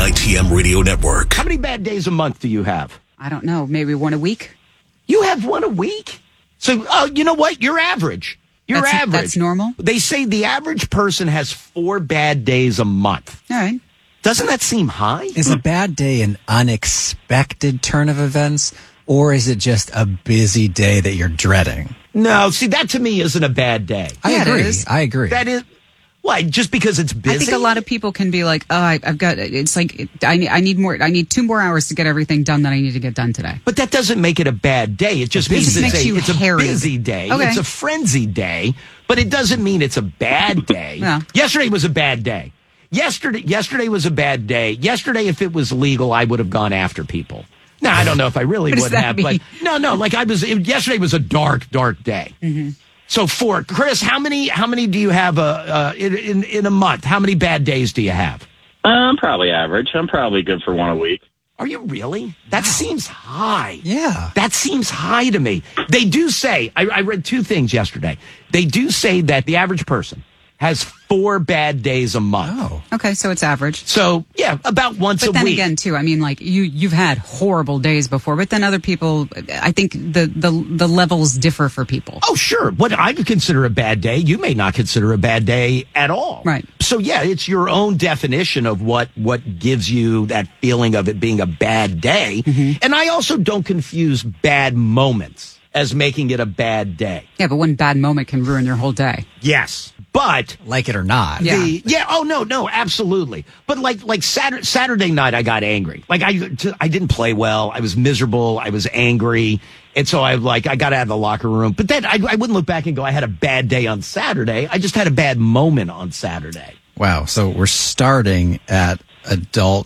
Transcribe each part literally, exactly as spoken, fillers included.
I T M Radio Network. How many bad days a month do you have? I don't know. Maybe one a week? You have one a week? So, oh, you know what? You're average. You're that's, average. That's normal? They say the average person has four bad days a month. All right. Doesn't that seem high? Is a bad day an unexpected turn of events, or is it just a busy day that you're dreading? No, see, that to me isn't a bad day. I Yeah, it agree. is. I agree. That is, why, just because it's busy? I think a lot of people can be like, oh, I, I've got, it's like, I need, I need more, I need two more hours to get everything done that I need to get done today. But that doesn't make it a bad day. It just means just it's, makes a, you it's a harried. busy day. Okay. It's a frenzied day, but it doesn't mean it's a bad day. Yeah. Yesterday was a bad day. Yesterday, yesterday was a bad day. Yesterday, if it was legal, I would have gone after people. No, I don't know if I really What does would that have, mean? but no, no, like I was, it, yesterday was a dark, dark day. Mm-hmm. So for Chris, how many, how many do you have, uh, uh, in, in, in a month? How many bad days do you have? I'm probably average. I'm probably good for one a week. Are you really? That seems high. Yeah. That seems high to me. They do say, I, I read two things yesterday. They do say that the average person has four bad days a month. Oh. Okay, so it's average. So, yeah, about once But a then week. again, too, I mean, like you, you've had horrible days before, but then other people, I think the, the, the levels differ for people. Oh, sure. What I would consider a bad day, you may not consider a bad day at all. Right. So, yeah, it's your own definition of what, what gives you that feeling of it being a bad day. Mm-hmm. And I also don't confuse bad moments as making it a bad day. Yeah, but one bad moment can ruin your whole day. Yes. But Like it or not. Yeah. The, yeah. Oh no, no, absolutely. But like, like Saturday, Saturday night, I got angry. Like I, I didn't play well. I was miserable. I was angry, and so I like, I got out of the locker room. But then I, I wouldn't look back and go, I had a bad day on Saturday. I just had a bad moment on Saturday. Wow. So we're starting at adult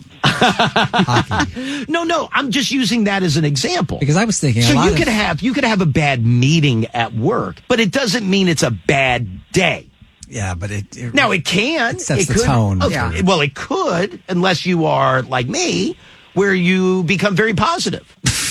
hockey. No, no, I'm just using that as an example. Because I was thinking, So a lot you of, could have, you could have a bad meeting at work, but it doesn't mean it's a bad day. yeah, but it, it Now it can. It sets the could, tone. Oh, Yeah. Well, it could, unless you are like me, where you become very positive.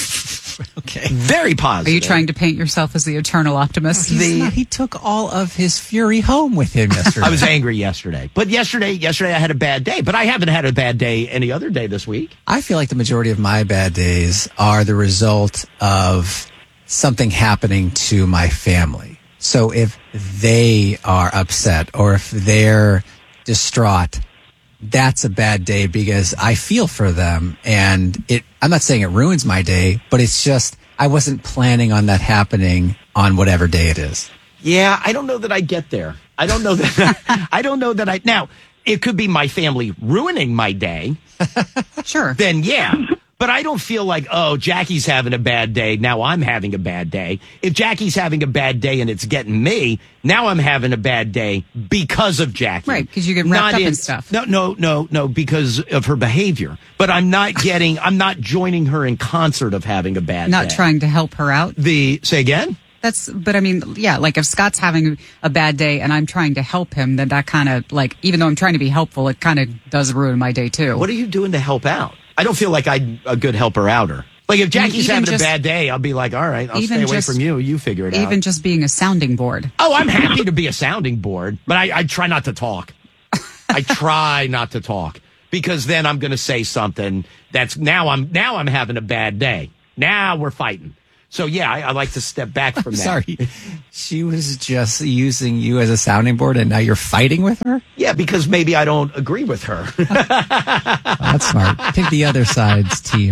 okay. Very Are positive. you trying to paint yourself as the eternal optimist? He's The- not- he took all of his fury home with him yesterday. I was angry yesterday, but yesterday, yesterday I had a bad day. But I haven't had a bad day any other day this week. I feel like the majority of my bad days are the result of something happening to my family. So if they are upset or if they're distraught, that's a bad day because I feel for them. And it, I'm not saying it ruins my day, but it's just, I wasn't planning on that happening on whatever day it is. Yeah, I don't know that I get there. I don't know that. I don't know that I. Now, it could be my family ruining my day. Sure. Then yeah. But I don't feel like, oh, Jackie's having a bad day. Now I'm having a bad day. If Jackie's having a bad day and it's getting me, now I'm having a bad day because of Jackie. Right, because you get wrapped Not up in in stuff. No, no, no, no, because of her behavior. But I'm not getting, I'm not joining her in concert of having a bad Not day. trying to help her out. The, say again? That's, but I mean, yeah, like if Scott's having a bad day and I'm trying to help him, then that kind of like, even though I'm trying to be helpful, it kind of does ruin my day too. What are you doing to help out? I don't feel like I'm a good helper outer. Like if Jackie's Even having just- a bad day, I'll be like, all right, I'll Even stay away just- from you. You figure it out. Even just being a sounding board. Oh, I'm happy to be a sounding board, but I, I try not to talk. I try not to talk because then I'm going to say something that's now I'm now I'm having a bad day. Now we're fighting. So yeah, I, I like to step back from that. Sorry. She was just using you as a sounding board and now you're fighting with her? Yeah, because maybe I don't agree with her. Oh, that's smart. Pick the other side's team.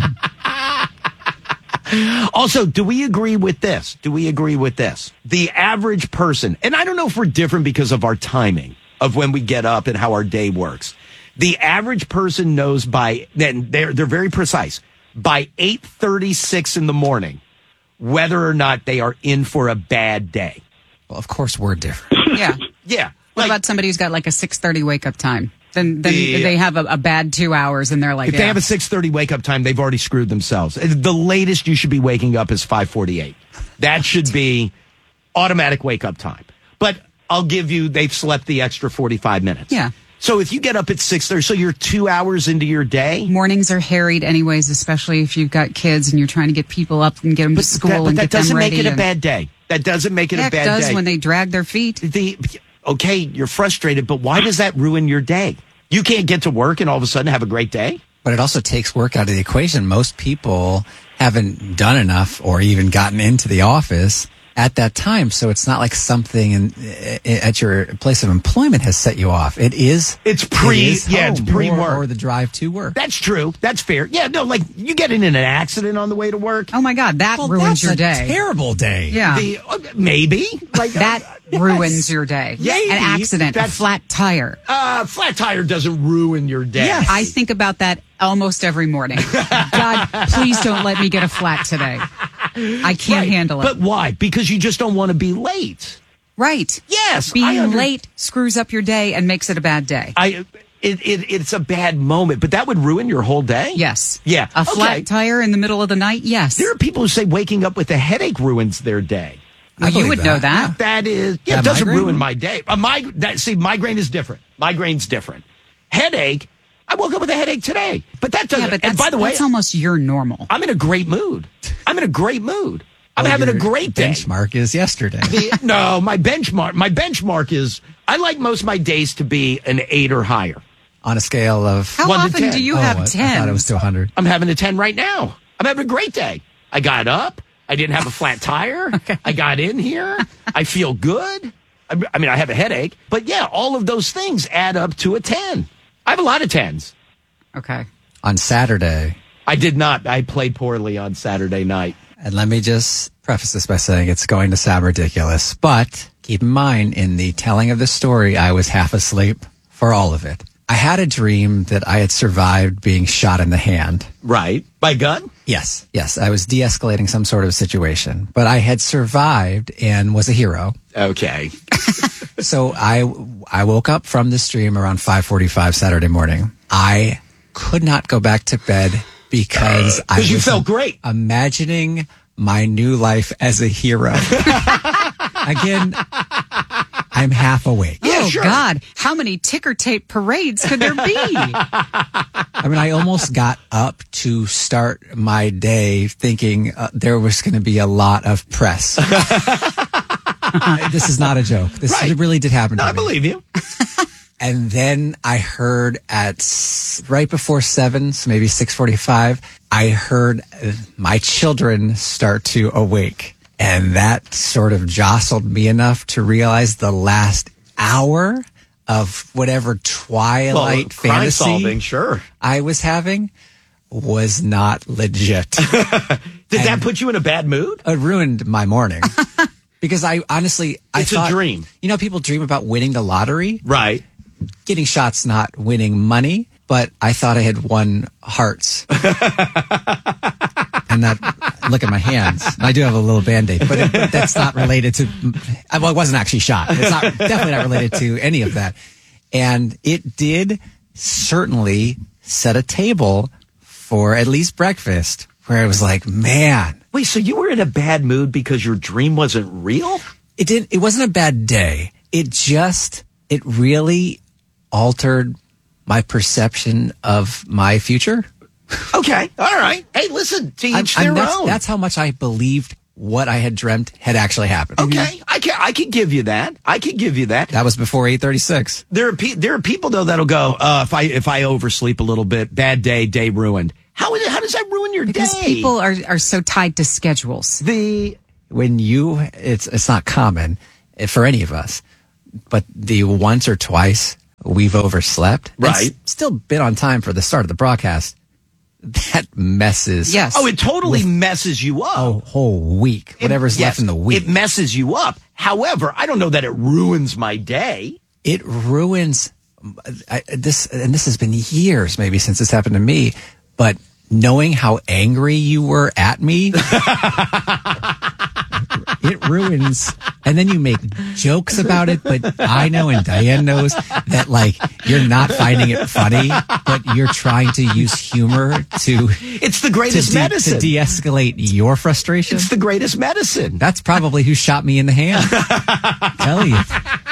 Also, do we agree with this? Do we agree with this? The average person, and I don't know if we're different because of our timing of when we get up and how our day works. The average person knows by, then they're, they're very precise, by eight thirty-six in the morning, whether or not they are in for a bad day. Well, of course we're different. Yeah. Yeah. What Like, about somebody who's got like a six thirty wake up time? Then then The- they have a, a bad two hours and they're like, if yeah. they have a six thirty wake up time, they've already screwed themselves. The latest you should be waking up is five forty-eight. That should be automatic wake up time. But I'll give you, they've slept the extra forty-five minutes. Yeah. So if you get up at six thirty, so you're two hours into your day. Mornings are harried anyways, especially if you've got kids and you're trying to get people up and get them to school that, but and that get them doesn't ready. make it a and- bad day. That doesn't make it Yeah, a bad it does day. when they drag their feet. the okay, you're frustrated, but why does that ruin your day? You can't get to work and all of a sudden have a great day? But it also takes work out of the equation. Most people haven't done enough or even gotten into the office at that time. So it's not like something in, at your place of employment has set you off. It is. It's pre, it is yeah, it's home pre-work. Or, or the drive to work. That's true. That's fair. Yeah, no, like you get in an accident on the way to work. Oh my God, that Well, ruins that's your a day. terrible day. Yeah. The, uh, maybe. Like That uh, ruins your day. Maybe. An accident, a That's- flat tire. Uh, flat tire doesn't ruin your day. Yes. I think about that almost every morning. God, please don't let me get a flat today. I can't Right. handle it. But why? Because you just don't want to be late. Right. Yes. I Being under- late screws up your day and makes it a bad day. I, it, it, it's a bad moment, but that would ruin your whole day? Yes. Yeah. A flat Okay. tire in the middle of the night? Yes. There are people who say waking up with a headache ruins their day. Well, you believe would that. know that. That is, yeah, That it doesn't migraine? ruin my day. Uh, my, that, see, migraine is different. Migraine's different. Headache, I woke up with a headache today. But that doesn't, Yeah, but and that's, by the way, that's almost your normal. I'm in a great mood. I'm in a great mood. I'm Well, having a your great day. Benchmark is yesterday. The- no, my benchmark, my benchmark is, I like most of my days to be an eight or higher. On a scale of... How one to often ten. do you Oh, have I- I ten? thought it was to one hundred. I'm having a ten right now. I'm having a great day. I got up. I didn't have a flat tire. Okay. I got in here. I feel good. I, I mean, I have a headache, but yeah, all of those things add up to a ten. I have a lot of tens. Okay. On Saturday, I did not. I played poorly on Saturday night. and let me just preface this by saying it's going to sound ridiculous, but keep in mind, in the telling of the story, I was half asleep for all of it. I had a dream that I had survived being shot in the hand. Right. By gun? Yes, yes, I was de-escalating some sort of situation, but I had survived and was a hero. Okay. So I I woke up from this dream around five forty-five Saturday morning. I could not go back to bed because I Because you was felt great. imagining my new life as a hero. Again, I'm half awake. Yeah, oh, sure. God. How many ticker tape parades could there be? I mean, I almost got up to start my day thinking uh, there was going to be a lot of press. This is not a joke. This Right. really did happen to No, I me. believe you. And then I heard at s- right before seven, so maybe six forty-five, I heard uh, my children start to awake. And that sort of jostled me enough to realize the last hour of whatever twilight crime fantasy solving, sure. I was having was not legit. Did that put you in a bad mood? It ruined my morning. Because I honestly, I It's a thought, dream. You know, people dream about winning the lottery. Right. Getting shots, not winning money, but I thought I had won hearts. And that, look at my hands. I do have a little band-aid, but, it, but that's not related to, well, I wasn't actually shot. It's not, definitely not related to any of that. And it did certainly set a table for at least breakfast, where I was like, man, Wait, so you were in a bad mood because your dream wasn't real? it didn't, it wasn't a bad day. It just, it really altered my perception of my future. Okay. All right. Hey, listen, to I'm- each I'm- their that's, own. that's how much I believed what I had dreamt had actually happened. Okay. I can I can give you that. I can give you that. That was before eight thirty-six. There are pe- there are people though that'll go, uh, if I if I oversleep a little bit, bad day, day ruined. How is it, how does that ruin your Because day? people are, are so tied to schedules. the When you, it's, it's not common for any of us, but the once or twice we've overslept, and Right. s- still been on time for the start of the broadcast, that messes Yes. oh, it totally messes you up. a whole week, whatever's It- left yes, in the week. It messes you up. However, I don't know that it ruins my day. it ruins I, this, and this has been years maybe since this happened to me, but knowing how angry you were at me, it ruins. And then you make jokes about it, but I know and Diane knows that like you're not finding it funny, but you're trying to use humor to It's the to, greatest de- medicine. to de-escalate your frustration. it's the greatest medicine. That's probably who shot me in the hand. Tell you.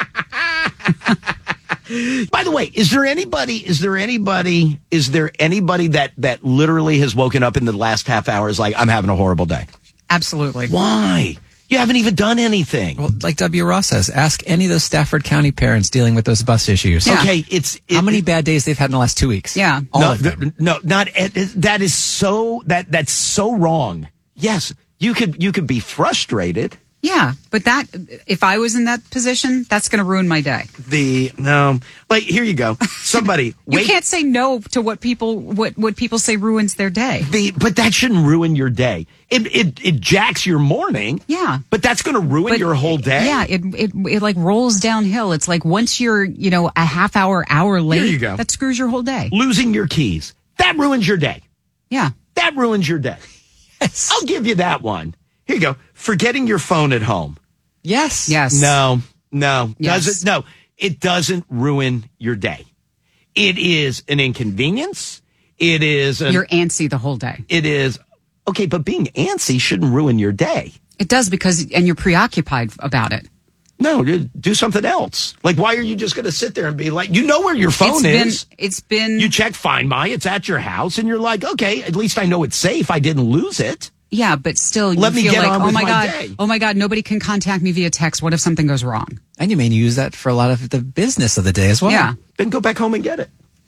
By the way, is there anybody, is there anybody, is there anybody that, that literally has woken up in the last half hour is like, I'm having a horrible day? Absolutely. Why? You haven't even done anything. Well, like W. Ross says, ask any of those Stafford County parents dealing with those bus issues. Yeah. Okay, it's it, How many bad days they've had in the last two weeks? Yeah. All no, of them. th- no, not that is so that that's so wrong. Yes, you could you could be frustrated. Yeah, but that if I was in that position, that's going to ruin my day. The no, like here you go. Somebody, You wait, can't say no to what people what what people say ruins their day. the but that shouldn't ruin your day. It it it jacks your morning. Yeah. but that's going to ruin But your whole day. Yeah, it, it it like rolls downhill. It's like once you're, you know, a half hour, hour late, you go. that screws your whole day. Losing your keys that ruins your day. Yeah. That ruins your day. Yes. I'll give you that one. Here you go. Forgetting your phone at home. Yes. Yes. No, no, Yes. doesn't. No, it doesn't ruin your day. It is an inconvenience. It is. An, You're antsy the whole day. It is okay, but being antsy shouldn't ruin your day. It does because and you're preoccupied about it. No, you do something else. Like, why are you just going to sit there and be like, you know where your phone It's is? been it's been You check Find My. It's at your house, and you're like, okay, at least I know it's safe. I didn't lose it. Yeah, but still, you Let me feel get like, on oh with my my god, day. oh my god, nobody can contact me via text. What if something goes wrong? And you may use that for a lot of the business of the day as well. Yeah. Then go back home and get it.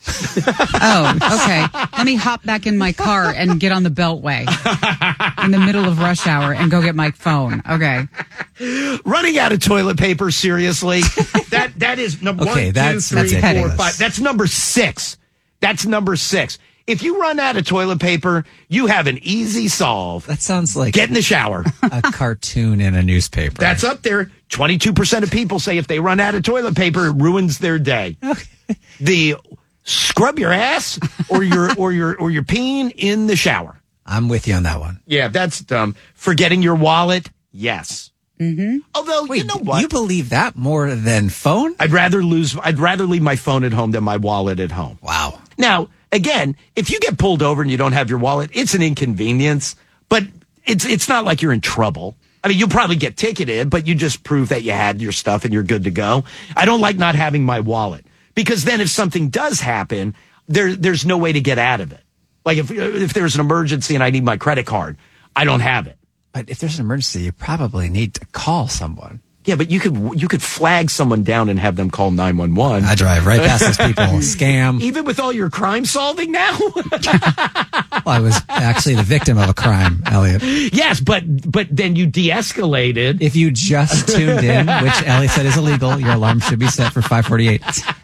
Oh, okay. Let me hop back in my car and get on the Beltway in the middle of rush hour and go get my phone. Okay. Running out of toilet paper, seriously? that That is number Okay, one, that's- two, that's three, petty. four, five. That's number six. That's number six. If you run out of toilet paper, you have an easy solve. That sounds like Get in the shower. a cartoon in a newspaper. That's up there. twenty-two percent of people say if they run out of toilet paper, it ruins their day. The scrub your ass or your or your or your peeing in the shower. I'm with you on that one. Yeah, that's dumb. Forgetting your wallet, yes. Mm-hmm. Although Wait, you know what, you believe that more than phone? I'd rather lose. I'd rather leave my phone at home than my wallet at home. Wow. Now, again, if you get pulled over and you don't have your wallet, it's an inconvenience, but it's it's not like you're in trouble. I mean, you'll probably get ticketed, but you just prove that you had your stuff and you're good to go. I don't like not having my wallet because then if something does happen, there there's no way to get out of it. Like if if there's an emergency and I need my credit card, I don't have it. But if there's an emergency, you probably need to call someone. Yeah, but you could you could flag someone down and have them call nine one one. I drive right past those people. Scam. Even with all your crime solving now? Well, I was actually the victim of a crime, Elliot. Yes, but but then you de-escalated. If you just tuned in, which Elliot said is illegal, your alarm should be set for five forty-eight.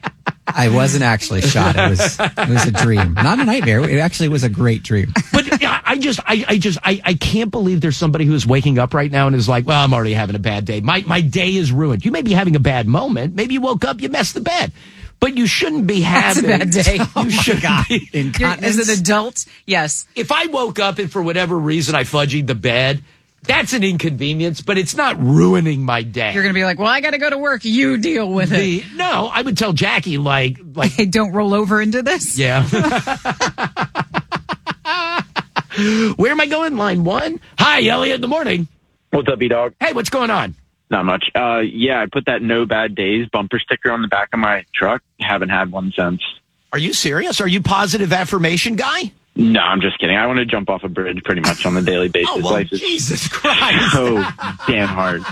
I wasn't actually shot. It was it was a dream, not a nightmare. It actually was a great dream. But yeah, I just, I, I just, I, I can't believe there's somebody who's waking up right now and is like, well, I'm already having a bad day. My, my day is ruined. You may be having a bad moment. Maybe you woke up, you messed the bed, but you shouldn't be That's a having. bad day. You should be. You're, Incontinence. as an adult, yes. If I woke up and for whatever reason I fudgied the bed, that's an inconvenience, but it's not ruining my day. You're going to be like, well, I got to go to work. You deal with it. The, no, I would tell Jackie like, like, Hey, don't roll over into this. yeah. Where am I going? Line one. Hi, Elliot. In the morning. What's up, B-Dog? Hey, what's going on? Not much. Uh, yeah, I put that no bad days bumper sticker on the back of my truck. Haven't had one since. Are you serious? Are you positive affirmation guy? No, I'm just kidding. I want to jump off a bridge pretty much on a daily basis. Oh, well, Life is Jesus Christ. so damn hard.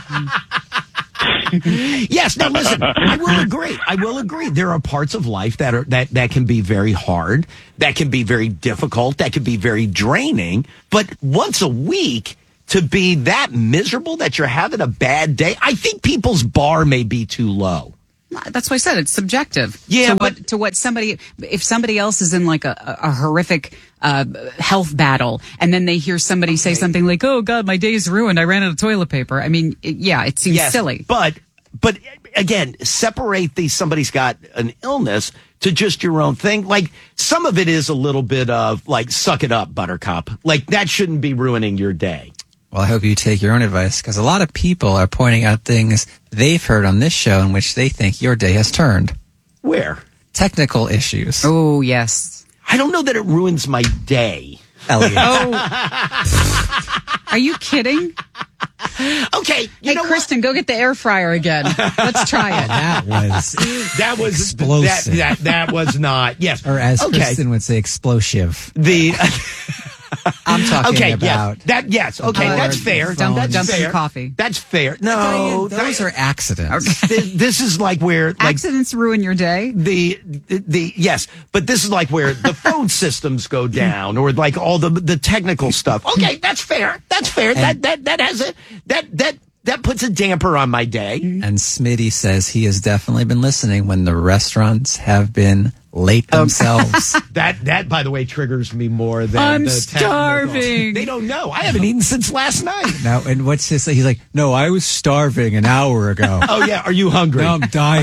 Yes. Now, listen, I will agree. I will agree. There are parts of life that are that, that can be very hard, that can be very difficult, that can be very draining. But once a week to be that miserable that you're having a bad day, I think people's bar may be too low. That's why I said it's subjective. Yeah, to but- what to what somebody if somebody else is in like a, a horrific uh, health battle, and then they hear somebody say something like, "Oh God, my day's ruined. I ran out of toilet paper." I mean, it, yeah, it seems Yes, silly. But but again, separate the somebody's got an illness to just your own thing. Like some of it is a little bit of like suck it up, buttercup. Like that shouldn't be ruining your day. Well, I hope you take your own advice because a lot of people are pointing out things they've heard on this show in which they think your day has turned. Where? Technical issues. Oh yes. I don't know that it ruins my day. Elliot. Oh, are you kidding? Okay, you Hey, know Kristen, go get the air fryer again. Let's try it. That was, what? That was Explosive. That, that that was not. Yes. or as okay. Kristen would say, explosive. The I'm talking Okay, about. yes. That, yes. Okay, Uh, that's fair. dump- that's dump some fair. coffee. That's fair. No, those that- are accidents. this, this is like where, like, Accidents ruin your day. the, the the yes, but this is like where the phone systems go down, or like all the the technical stuff. Okay, that's fair. That's fair. that that that has a that that that puts a damper on my day. And Smitty says he has definitely been listening when the restaurants have been late themselves. That that by the way triggers me more than I'm the technical. starving. They don't know. I haven't eaten since last night. Now, and what's his? He's like, no, I was starving an hour ago. Oh yeah, are you hungry? Now I'm dying.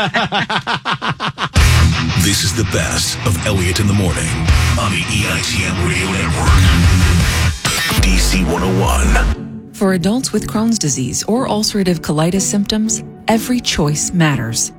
This is the best of Elliot in the Morning on the E I T M Radio Network. D C one oh one. For adults with Crohn's disease or ulcerative colitis symptoms, every choice matters.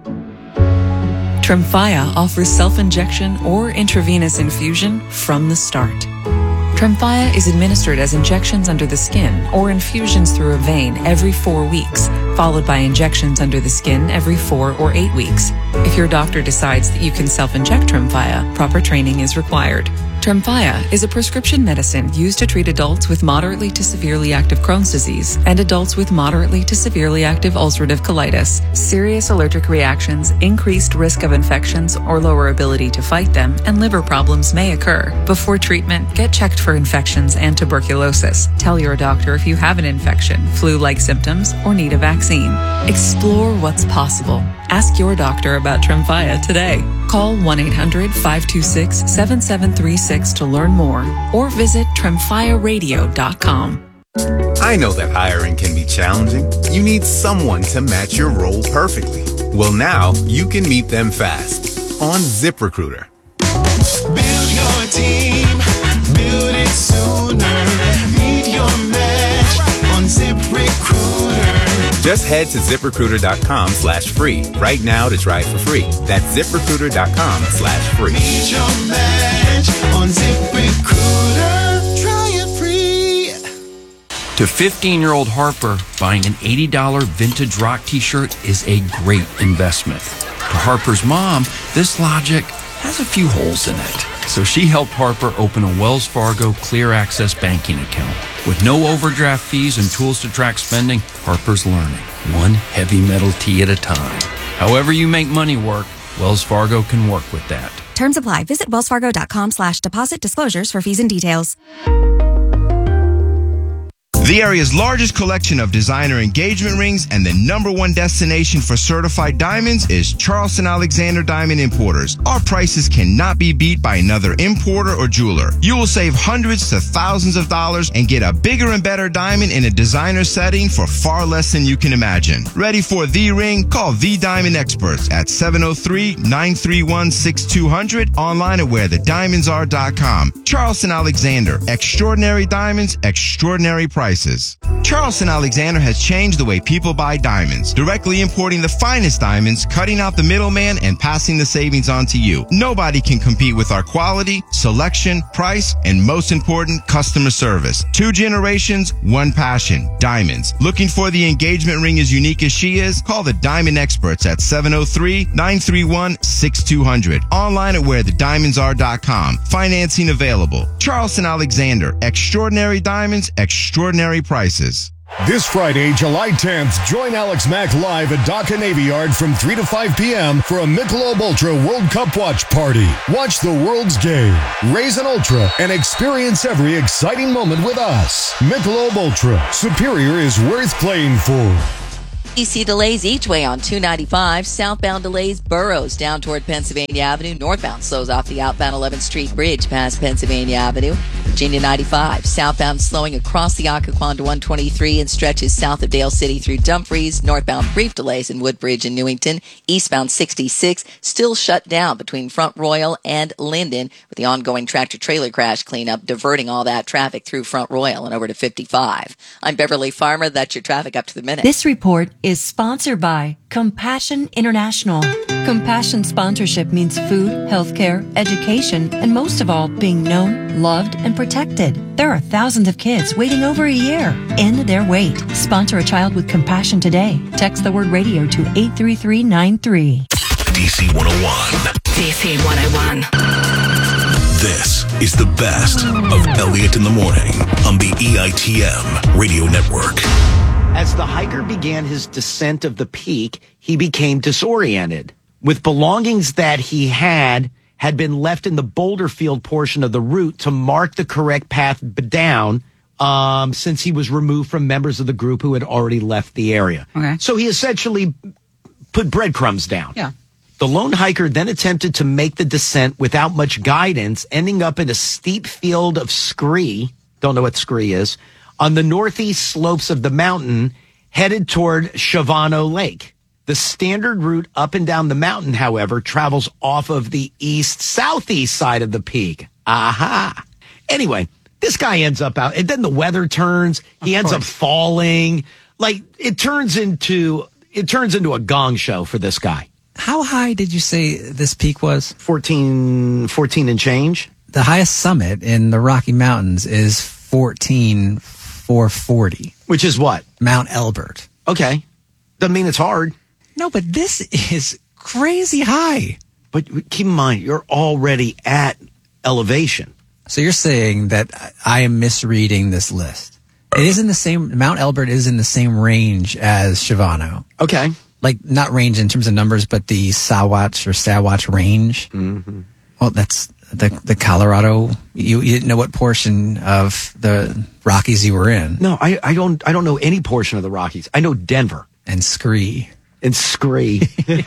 Tremfya offers self-injection or intravenous infusion from the start. Tremfya is administered as injections under the skin or infusions through a vein every four weeks, followed by injections under the skin every four or eight weeks. If your doctor decides that you can self-inject Tremfya, proper training is required. Tremfya is a prescription medicine used to treat adults with moderately to severely active Crohn's disease and adults with moderately to severely active ulcerative colitis. Serious allergic reactions, increased risk of infections or lower ability to fight them, and liver problems may occur. Before treatment, get checked for infections and tuberculosis. Tell your doctor if you have an infection, flu-like symptoms, or need a vaccine. Explore what's possible. Ask your doctor about Tremfya today. Call one eight hundred five two six seven seven three six to learn more or visit tremfya radio dot com. I know that hiring can be challenging. You need someone to match your role perfectly. Well, now you can meet them fast on ZipRecruiter. Build your team, build it sooner. Meet your match on ZipRecruiter. Just head to ZipRecruiter.com slash free right now to try it for free. That's ZipRecruiter.com slash free. Meet your match on ZipRecruiter. Try it free. To fifteen-year-old Harper, buying an eighty dollars vintage rock t-shirt is a great investment. To Harper's mom, this logic has a few holes in it. So she helped Harper open a Wells Fargo Clear Access banking account. With no overdraft fees and tools to track spending, Harper's learning, one heavy metal tee at a time. However you make money work, Wells Fargo can work with that. Terms apply. Visit wellsfargo.com slash deposit disclosures for fees and details. The area's largest collection of designer engagement rings and the number one destination for certified diamonds is Charleston Alexander Diamond Importers. Our prices cannot be beat by another importer or jeweler. You will save hundreds to thousands of dollars and get a bigger and better diamond in a designer setting for far less than you can imagine. Ready for the ring? Call The Diamond Experts at seven oh three, nine three one, six two zero zero, online at where the diamonds are dot com. Charleston Alexander, extraordinary diamonds, extraordinary prices. Charleston Alexander has changed the way people buy diamonds, directly importing the finest diamonds, cutting out the middleman, and passing the savings on to you. Nobody can compete with our quality, selection, price, and most important, customer service. Two generations, one passion, diamonds. Looking for the engagement ring as unique as she is? Call the Diamond Experts at seven oh three, nine three one, six two zero zero, online at where the diamonds are dot com. Financing available. Charleston Alexander, extraordinary diamonds, extraordinary prices. This Friday, July tenth, join Alex Mack live at Dhaka Navy Yard from three to five p.m. for a Michelob Ultra World Cup watch party. Watch the world's game, raise an Ultra, and experience every exciting moment with us. Michelob Ultra, superior is worth playing for. D C delays each way on two ninety-five. Southbound delays Burroughs down toward Pennsylvania Avenue. Northbound slows off the outbound eleventh Street Bridge past Pennsylvania Avenue. Virginia ninety-five. Southbound slowing across the Occoquan to one twenty-three and stretches south of Dale City through Dumfries. Northbound brief delays in Woodbridge and Newington. Eastbound sixty-six still shut down between Front Royal and Linden with the ongoing tractor-trailer crash cleanup diverting all that traffic through Front Royal and over to fifty-five. I'm Beverly Farmer. That's your traffic up to the minute. This report is sponsored by Compassion International. Compassion sponsorship means food, healthcare, education, and most of all, being known, loved, and protected. There are thousands of kids waiting over a year. End their wait. Sponsor a child with compassion today. Text the word radio to eight three three nine three. D C one oh one. D C one oh one. This is the best of Elliot in the Morning on the E I T M Radio Network. As the hiker began his descent of the peak, he became disoriented. With belongings that he had had been left in the boulder field portion of the route to mark the correct path down, um, since he was removed from members of the group who had already left the area. Okay. So he essentially put breadcrumbs down. Yeah. The lone hiker then attempted to make the descent without much guidance, ending up in a steep field of scree, don't know what scree is, on the northeast slopes of the mountain, headed toward Shavano Lake. The standard route up and down the mountain, however, travels off of the east-southeast side of the peak. Aha. Anyway, this guy ends up out, and then the weather turns. He ends up falling. Like, it turns into, it turns into a gong show for this guy. How high did you say this peak was? fourteen, fourteen and change. The highest summit in the Rocky Mountains is fourteen four forty. Which is what? Mount Elbert. Okay. Doesn't mean it's hard. No, but this is crazy high. But keep in mind, you're already at elevation. So you're saying that I am misreading this list. It is in the same, Mount Elbert is in the same range as Shavano. Okay. Like, not range in terms of numbers, but the Sawatch or Sawatch range. Mm-hmm. Well, that's the the Colorado. You, you didn't know what portion of the Rockies you were in. No, I, I don't I don't know any portion of the Rockies. I know Denver. And Scree. And Scree.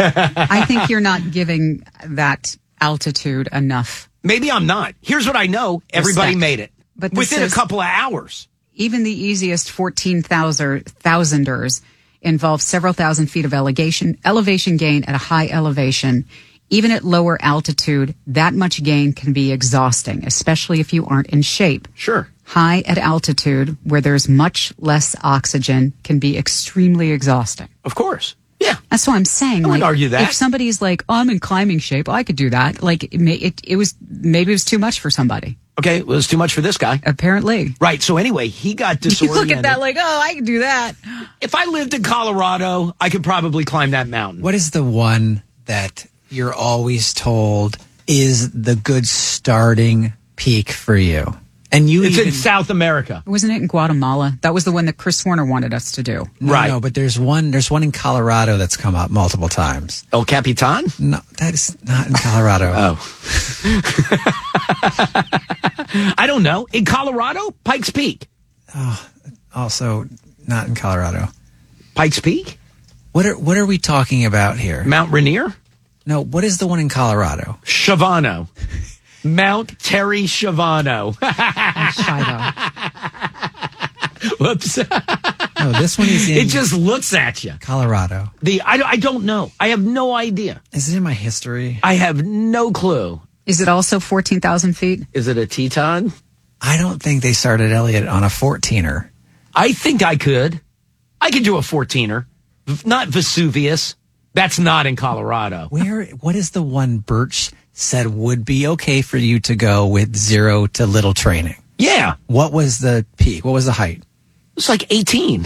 I think you're not giving that altitude enough. Maybe I'm not. Here's what I know. Everybody Respect. made it. But within is, a couple of hours. Even the easiest fourteen thousanders involve several thousand feet of elevation, elevation gain at a high elevation. Even at lower altitude, that much gain can be exhausting, especially if you aren't in shape. Sure. High at altitude, where there's much less oxygen, can be extremely exhausting. Of course. Yeah. That's what I'm saying. I wouldn't like, argue that. If somebody's like, oh, I'm in climbing shape, I could do that. Like, it, may, it, it was, maybe it was too much for somebody. Okay, it was too much for this guy. Apparently. Right, so anyway, he got You disoriented. look at that like, oh, I could do that. If I lived in Colorado, I could probably climb that mountain. What is the one that you're always told is the good starting peak for you? And you It's even, in South America. Wasn't it in Guatemala? That was the one that Chris Warner wanted us to do. no, right. No, but there's one. There's one in Colorado that's come up multiple times. El Capitan? No, that is not in Colorado. Oh. I don't know. In Colorado? Pikes Peak. Oh, also not in Colorado. Pikes Peak? What are what are we talking about here? Mount Rainier? No, what is the one in Colorado? Shavano. Mount Terry Shavano. Whoops. No, this one is in It just looks at you. Colorado. The I, I don't know. I have no idea. Is it in my history? I have no clue. Is it also fourteen thousand feet? Is it a Teton? I don't think they started Elliot on a fourteener. I think I could. I could do a fourteener. V- Not Vesuvius. That's not in Colorado. Where? What is the one Birch said would be okay for you to go with zero to little training? Yeah. What was the peak? What was the height? It's like eighteen.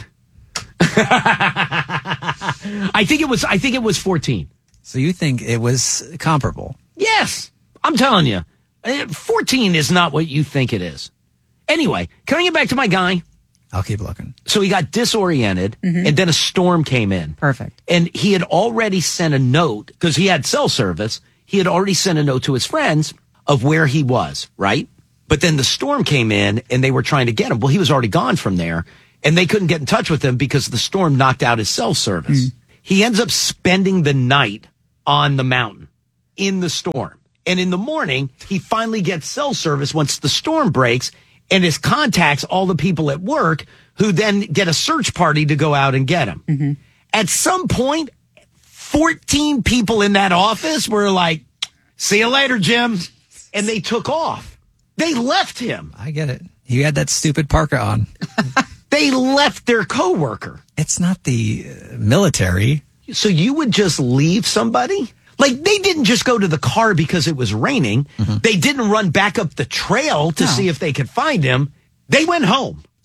I think it was I think it was fourteen. So you think it was comparable? Yes. I'm telling you. uh, fourteen is not what you think it is. Anyway, can I get back to my guy? I'll keep looking. So he got disoriented, Mm-hmm. and then a storm came in. Perfect. And he had already sent a note, because he had cell service, he had already sent a note to his friends of where he was, right? But then the storm came in, and they were trying to get him. Well, he was already gone from there, and they couldn't get in touch with him because the storm knocked out his cell service. Mm. He ends up spending the night on the mountain in the storm. And in the morning, he finally gets cell service once the storm breaks, and his contacts all the people at work who then get a search party to go out and get him. Mm-hmm. At some point, fourteen people in that office were like, see you later, Jim. And they took off. They left him. I get it. You had that stupid parka on. They left their coworker. It's not the uh, military. So you would just leave somebody? Like, they didn't just go to the car because it was raining. Mm-hmm. They didn't run back up the trail to no. see if they could find him. They went home.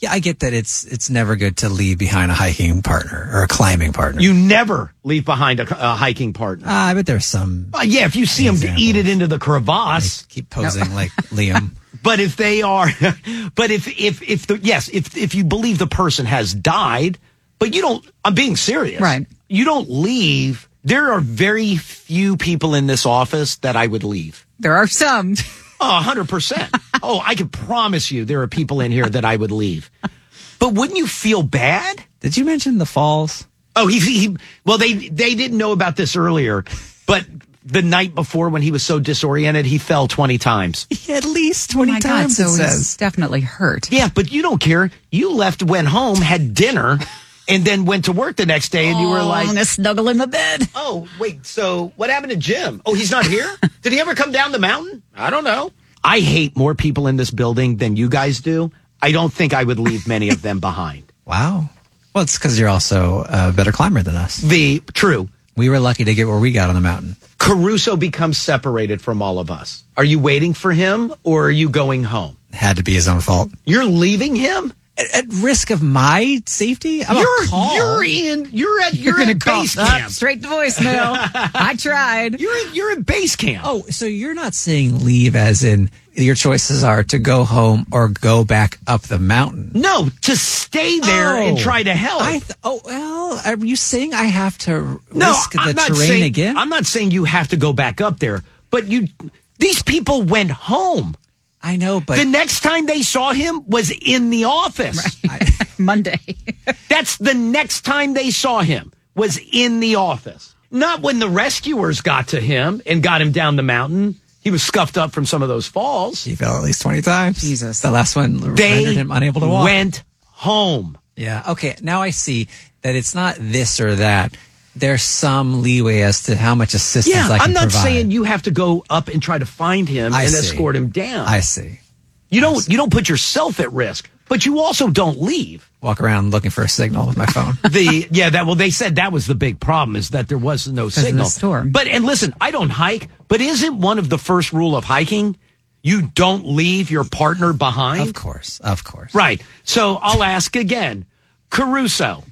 Yeah, I get that it's it's never good to leave behind a hiking partner or a climbing partner. You never leave behind a, a hiking partner. Uh, I bet there's some. Uh, yeah, if you see them eat it into the crevasse. Keep posing no. like Liam. But if they are, but if, if, if the, yes, if, if you believe the person has died, but you don't, I'm being serious. Right. You don't leave. There are very few people in this office that I would leave. There are some. Oh, one hundred percent. Oh, I can promise you there are people in here that I would leave. But wouldn't you feel bad? Did you mention the falls? Oh, he, he well, they, they didn't know about this earlier, but the night before when he was so disoriented, he fell twenty times. At least twenty oh my times, God, it so says. he's definitely hurt. Yeah, but you don't care. You left, went home, had dinner, and then went to work the next day, and you were like... I'm going to snuggle in the bed. Oh, wait, so what happened to Jim? Oh, he's not here? Did he ever come down the mountain? I don't know. I hate more people in this building than you guys do. I don't think I would leave many of them behind. Wow. Well, it's because you're also a better climber than us. The True. We were lucky to get where we got on the mountain. Caruso becomes separated from all of us. Are you waiting for him, or are you going home? Had to be his own fault. You're leaving him? At, at risk of my safety? I'm you're, a call. You're in. You're at. You're, You're at base call, camp. Uh, straight to voicemail. I tried. You're you're at base camp. Oh, so you're not saying leave as in your choices are to go home or go back up the mountain? No, to stay there oh, and try to help. I th- oh well, are you saying I have to no, risk the I'm not terrain saying, again? I'm not saying you have to go back up there, but you. These people went home. I know, but the next time they saw him was in the office. Right. Monday. That's the next time they saw him was in the office. Not when the rescuers got to him and got him down the mountain. He was scuffed up from some of those falls. He fell at least twenty times. Jesus. The last one they rendered him unable to walk. Went home. Yeah. Okay. Now I see that it's not this or that. There's some leeway as to how much assistance yeah, I can I'm not provide. saying you have to go up and try to find him I and see. escort him down. I see. You don't I see. you don't put yourself at risk, but you also don't leave. Walk around looking for a signal with my phone. the yeah, that well they said that was the big problem is that there was no signal. Storm. But and listen, I don't hike, but isn't one of the first rule of hiking you don't leave your partner behind? Of course. Of course. Right. So I'll ask again. Caruso.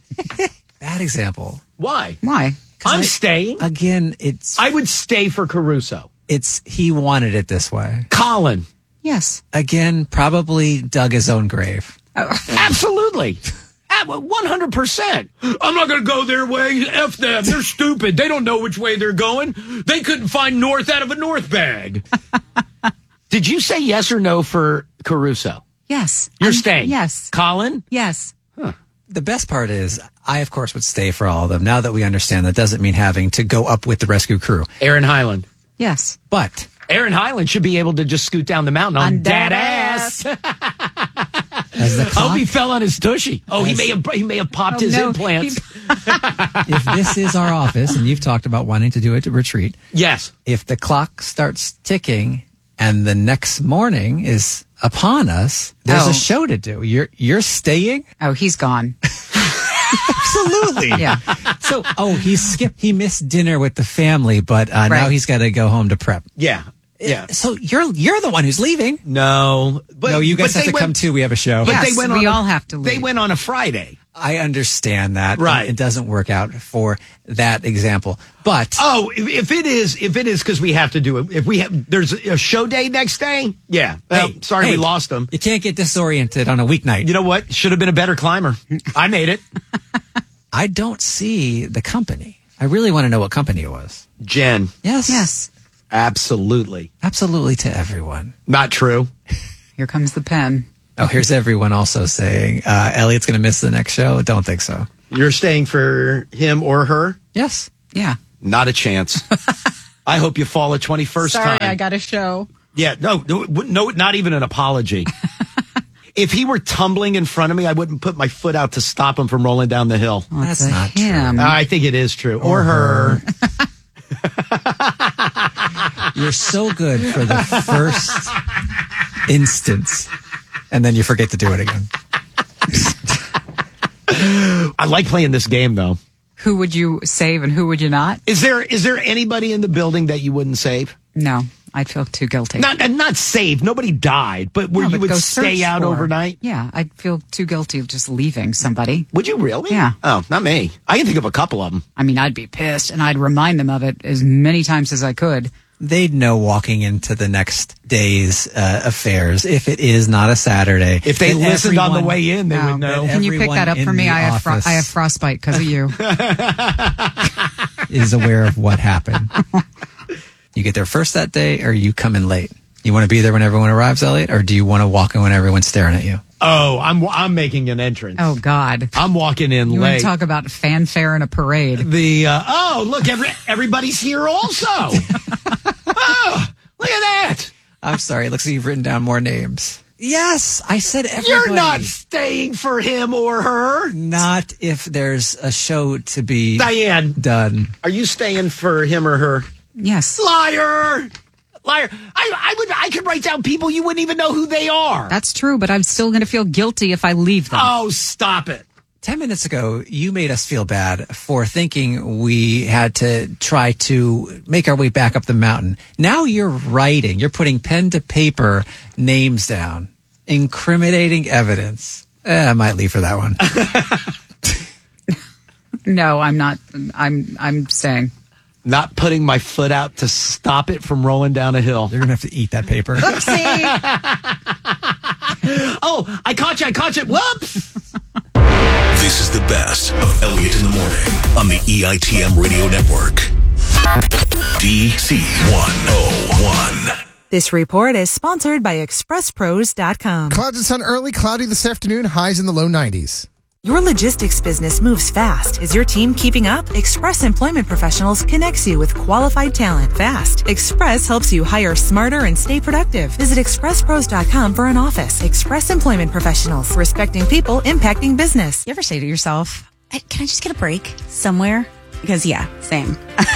Bad example. Why? Why? I'm I, staying. Again, it's I would stay for Caruso. it's he wanted it this way. Colin. Yes. Again, probably dug his own grave. Absolutely. one hundred percent. I'm not going to go their way. F them. They're stupid. They don't know which way they're going. They couldn't find north out of a north bag. Did you say yes or no for Caruso? Yes. You're I'm, staying? Yes. Colin? Yes. Huh. The best part is, I, of course, would stay for all of them. Now that we understand that doesn't mean having to go up with the rescue crew. Aaron Highland. Yes. But Aaron Highland should be able to just scoot down the mountain on, On dad dad ass. as the I clock, hope he fell on his tushy. Oh, he As- may have he may have popped Oh, his no. implants. if this is our office, and you've talked about wanting to do it to retreat, Yes. if the clock starts ticking and the next morning is upon us, there's Oh. a show to do. You're you're staying? Oh, he's gone. Absolutely. Yeah. So, oh, he skipped. He missed dinner with the family, but uh, now Right. he's got to go home to prep. Yeah. Yeah. So you're you're the one who's leaving. No. But, no, you guys but have they to come went- too. We have a show. But Yes, they went we on all a, have to They leave. went on a Friday. I understand that. Right. It doesn't work out for that example. But Oh, if, if it is, if it is because we have to do it, if we have, there's a show day next day. Yeah. Well, Hey, sorry hey, we lost them. you can't get disoriented on a weeknight. You know what? Should have been a better climber. I made it. I don't see the company. I really want to know what company it was. Jen. Yes. Yes. Absolutely. Absolutely to everyone. Not true. Here comes the pen. Oh, here's everyone also saying, uh, Elliot's going to miss the next show. Don't think so. You're staying for him or her? Yes. Yeah. Not a chance. I hope you fall a twenty-first Sorry, time. I got a show. Yeah, no, no, no, not even an apology. If he were tumbling in front of me, I wouldn't put my foot out to stop him from rolling down the hill. Oh, That's it's a not him. true. I think it is true. Or, Or her. You're so good for the first instance, and then you forget to do it again. I like playing this game, though. Who would you save and who would you not? Is there is there anybody in the building that you wouldn't save? No, I'd feel too guilty. Not not saved. Nobody died, but where No, you but would go stay search out for- overnight. Yeah, I'd feel too guilty of just leaving somebody. Would you really? Yeah. Oh, not me. I can think of a couple of them. I mean, I'd be pissed, and I'd remind them of it as many times as I could. They'd know walking into the next day's uh, affairs if it is not a Saturday. If they that listened on the everyone- way in, they No, would know. Can you pick that up for in me? the I have fro- office I have frostbite because of you. is aware of what happened. You get there first that day, or you come in late? You want to be there when everyone arrives, Elliot, or do you want to walk in when everyone's staring at you? Oh, I'm I'm making an entrance. Oh God, I'm walking in you want late. to talk about fanfare in a parade? The uh, oh look, every, everybody's here also. Oh, look at that. I'm sorry. It looks like you've written down more names. Yes, I said everybody. You're not staying for him or her. Not if there's a show to be Diane, done. Are you staying for him or her? Yes. Liar. Liar. I, I would. I could write down people you wouldn't even know who they are. That's true, but I'm still going to feel guilty if I leave them. Oh, stop it. Ten minutes ago, you made us feel bad for thinking we had to try to make our way back up the mountain. Now you're writing. You're putting pen to paper names down. Incriminating evidence. Eh, I might leave for that one. No, I'm not. I'm. I'm staying. Not putting my foot out to stop it from rolling down a hill. You're going to have to eat that paper. Oopsie. Oh, I caught you. I caught you. Whoops. This is the best of Elliot in the Morning on the E I T M Radio Network. D C one oh one. This report is sponsored by express pros dot com. Clouds and sun early, cloudy this afternoon, highs in the low nineties. Your logistics business moves fast. Is your team keeping up? Express Employment Professionals connects you with qualified talent fast. Express helps you hire smarter and stay productive. Visit express pros dot com for an office. Express Employment Professionals, respecting people, impacting business. You ever say to yourself, can I just get a break somewhere? Because, yeah, same.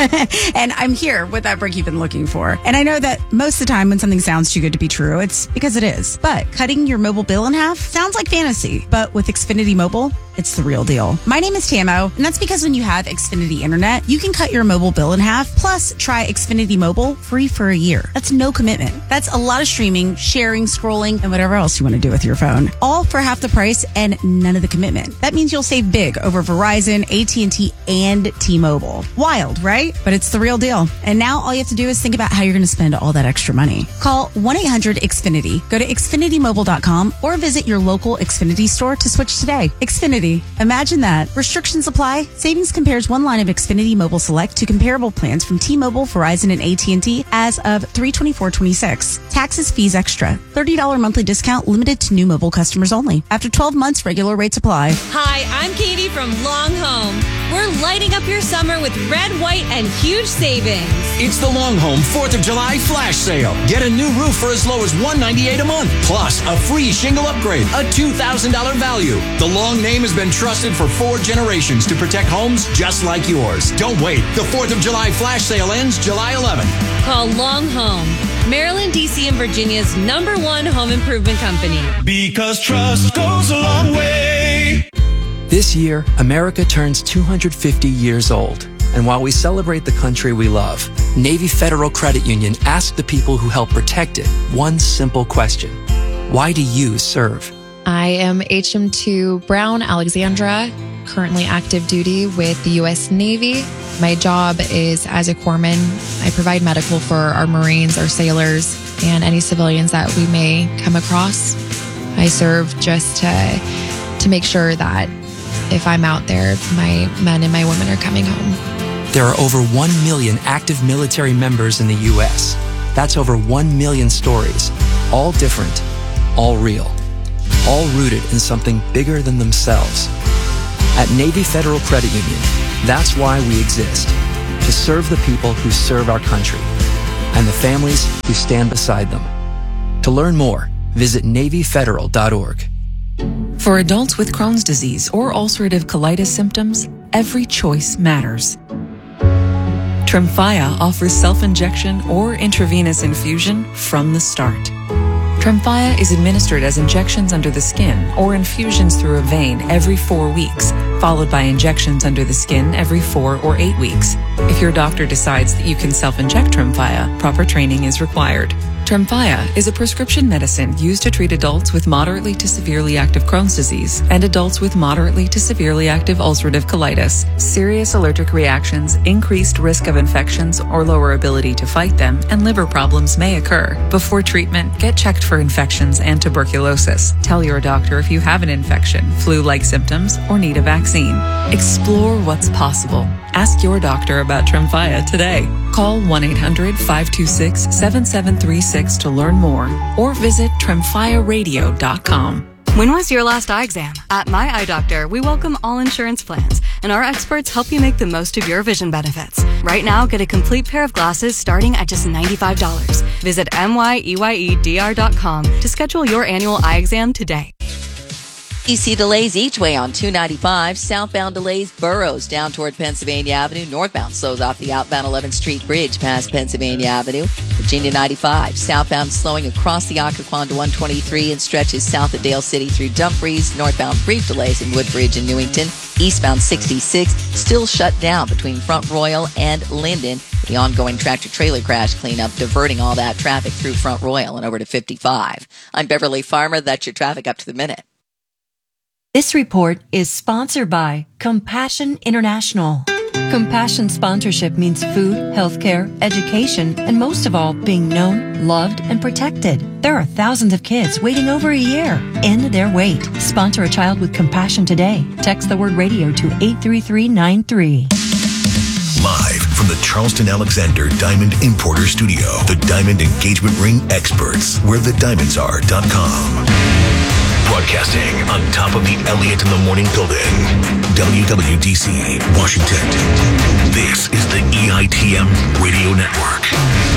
And I'm here with that break you've been looking for. And I know that most of the time when something sounds too good to be true, it's because it is. But cutting your mobile bill in half sounds like fantasy. But with Xfinity Mobile, it's the real deal. My name is Tamo, and that's because when you have Xfinity Internet, you can cut your mobile bill in half, plus try Xfinity Mobile free for a year. That's no commitment. That's a lot of streaming, sharing, scrolling, and whatever else you want to do with your phone. All for half the price and none of the commitment. That means you'll save big over Verizon, A T and T, and T-Mobile. Wild, right? But it's the real deal. And now all you have to do is think about how you're going to spend all that extra money. Call one eight hundred X Finity. Go to Xfinity Mobile dot com or visit your local Xfinity store to switch today. Xfinity. Imagine that. Restrictions apply. Savings compares one line of Xfinity Mobile Select to comparable plans from T-Mobile, Verizon, and A T and T as of three twenty-four twenty-six. Taxes, fees extra. thirty dollars monthly discount limited to new mobile customers only. After twelve months, regular rates apply. Hi, I'm Katie from Long Home. We're lighting up your summer with red, white, and huge savings. It's the Long Home fourth of July flash sale. Get a new roof for as low as one hundred ninety-eight dollars a month, plus a free shingle upgrade, a two thousand dollars value. The Long name has been trusted for four generations to protect homes just like yours. Don't wait. The fourth of July flash sale ends July eleventh. Call Long Home, Maryland, D C, and Virginia's number one home improvement company. Because trust goes a long way. This year, America turns two hundred fifty years old. And while we celebrate the country we love, Navy Federal Credit Union asked the people who help protect it one simple question. Why do you serve? I am H M two Brown Alexandra, currently active duty with the U S Navy. My job is as a corpsman. I provide medical for our Marines, our sailors, and any civilians that we may come across. I serve just to, to make sure that if I'm out there, my men and my women are coming home. There are over one million active military members in the U S. That's over one million stories, all different, all real, all rooted in something bigger than themselves. At Navy Federal Credit Union, that's why we exist, to serve the people who serve our country and the families who stand beside them. To learn more, visit Navy Federal dot org. For adults with Crohn's disease or ulcerative colitis symptoms, every choice matters. Tremfya offers self-injection or intravenous infusion from the start. Tremfya is administered as injections under the skin or infusions through a vein every four weeks, followed by injections under the skin every four or eight weeks. If your doctor decides that you can self-inject Tremfya, proper training is required. Tremfya is a prescription medicine used to treat adults with moderately to severely active Crohn's disease and adults with moderately to severely active ulcerative colitis. Serious allergic reactions, increased risk of infections or lower ability to fight them, and liver problems may occur. Before treatment, get checked for infections and tuberculosis. Tell your doctor if you have an infection, flu-like symptoms, or need a vaccine. Explore what's possible. Ask your doctor about Tremfya today. Call one eight hundred five two six seven seven three six to learn more or visit tremfya radio dot com. When was your last eye exam? At My Eye Doctor, we welcome all insurance plans, and our experts help you make the most of your vision benefits. Right now, get a complete pair of glasses starting at just ninety-five dollars. Visit M Y E Y E D R dot com to schedule your annual eye exam today. D C delays each way on two ninety-five. Southbound delays Burroughs down toward Pennsylvania Avenue. Northbound slows off the outbound eleventh Street Bridge past Pennsylvania Avenue. Virginia ninety-five. Southbound slowing across the Occoquan to one twenty-three and stretches south of Dale City through Dumfries. Northbound brief delays in Woodbridge and Newington. Eastbound sixty-six still shut down between Front Royal and Linden. The ongoing tractor-trailer crash cleanup diverting all that traffic through Front Royal and over to fifty-five. I'm Beverly Farmer. That's your traffic up to the minute. This report is sponsored by Compassion International. Compassion sponsorship means food, healthcare, education, and most of all, being known, loved, and protected. There are thousands of kids waiting over a year. End their wait. Sponsor a child with compassion today. Text the word radio to eight three three nine three. Live from the Charleston Alexander Diamond Importer Studio, the Diamond Engagement Ring Experts, where the diamonds are dot com. Broadcasting on top of the Elliott in the Morning building, W W D C, Washington. This is the E I T M Radio Network.